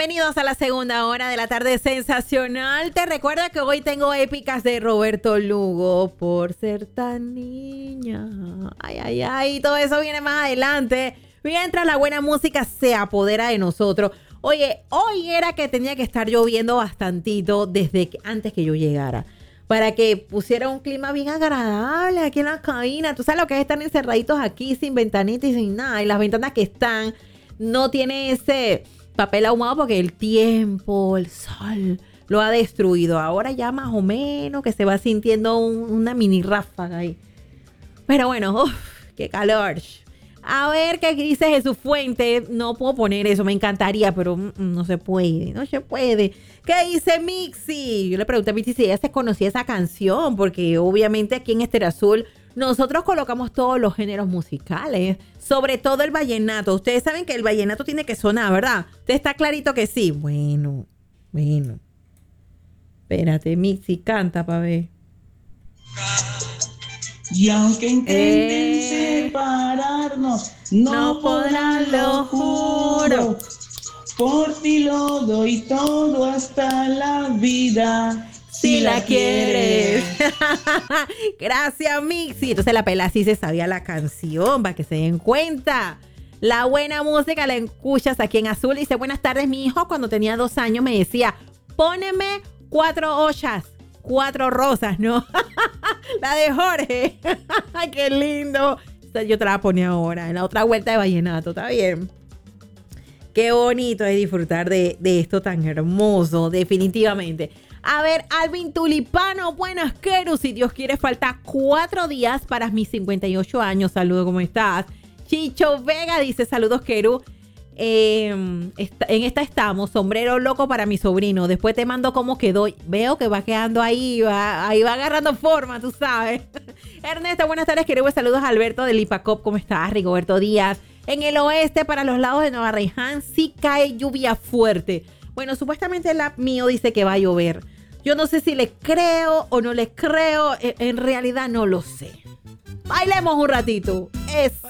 Bienvenidos a la segunda hora de la tarde sensacional. Te recuerda que hoy tengo épicas de Roberto Lugo por ser tan niña. Ay, ay, ay, todo eso viene más adelante. Mientras la buena música se apodera de nosotros. Oye, hoy era que tenía que estar lloviendo bastantito antes que yo llegara. Para que pusiera un clima bien agradable aquí en la cabina. Tú sabes lo que es estar encerraditos aquí sin ventanita y sin nada. Y las ventanas que están no tienen ese papel ahumado porque el tiempo, el sol lo ha destruido. Ahora ya más o menos que se va sintiendo una mini ráfaga ahí. Pero bueno, qué calor. A ver qué dice Jesús Fuente. No puedo poner eso, me encantaría, pero no se puede, no se puede. ¿Qué dice Mixi? Yo le pregunté a Mixi si ella se conocía esa canción, porque obviamente aquí en Estéreo Azul nosotros colocamos todos los géneros musicales, sobre todo el vallenato. Ustedes saben que el vallenato tiene que sonar, ¿verdad? ¿Usted está clarito que sí? Bueno. Espérate, Mixi, canta pa' ver. Y aunque intenten separarnos, no podrán, lo juro. Por ti lo doy todo hasta la vida. Si la quieres. Gracias, Mixi. Entonces la pela sí se sabía la canción, para que se den cuenta. La buena música la escuchas aquí en Azul. Dice, buenas tardes, mi hijo cuando tenía 2 años me decía, póneme 4 ollas, 4 rosas, ¿no? La de Jorge. Qué lindo. Yo te la ponía ahora, en la otra vuelta de vallenato, ¿está bien? Qué bonito es disfrutar de esto tan hermoso, definitivamente. A ver, Alvin Tulipano, buenas, Keru. Si Dios quiere, falta 4 días para mis 58 años. Saludos, ¿cómo estás? Chicho Vega dice, saludos, Keru. En esta estamos, sombrero loco para mi sobrino. Después te mando cómo quedó. Veo que va quedando ahí va agarrando forma, tú sabes. Ernesto, buenas tardes, Keru. Saludos a Alberto del Ipacop, ¿cómo estás? Rigoberto Díaz. En el oeste, para los lados de Nueva Reján, sí cae lluvia fuerte. Bueno, supuestamente el app mío dice que va a llover. Yo no sé si le creo o no le creo. En realidad no lo sé. Bailemos un ratito. Eso.